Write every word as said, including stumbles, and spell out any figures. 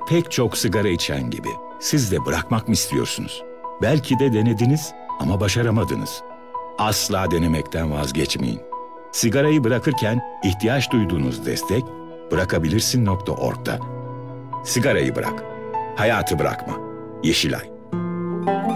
pek çok sigara içen gibi siz de bırakmak mı istiyorsunuz? Belki de denediniz ama başaramadınız. Asla denemekten vazgeçmeyin. Sigarayı bırakırken ihtiyaç duyduğunuz destek bırakabilirsin nokta org'da. Sigarayı bırak, hayatı bırakma. Yeşilay.